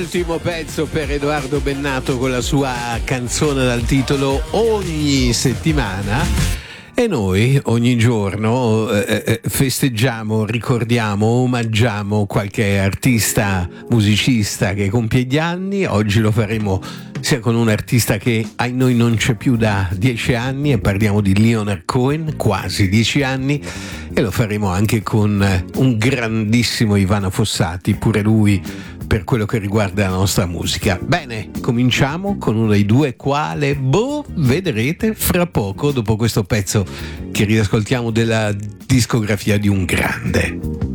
Ultimo pezzo per Edoardo Bennato con la sua canzone dal titolo Ogni settimana. E noi ogni giorno festeggiamo, ricordiamo, omaggiamo qualche artista, musicista che compie gli anni. Oggi lo faremo sia con un artista che ai noi non c'è più da 10 anni e parliamo di Leonard Cohen, quasi 10 anni, e lo faremo anche con un grandissimo Ivano Fossati, pure lui per quello che riguarda la nostra musica. Bene, cominciamo con uno dei due, quale? Vedrete fra poco, dopo questo pezzo che riascoltiamo della discografia di un grande.